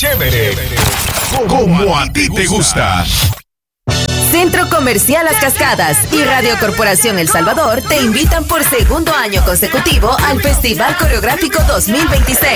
chévere, como a ti te gusta. Centro Comercial Las Cascadas y Radio Corporación El Salvador te invitan por segundo año consecutivo al Festival Coreográfico 2026.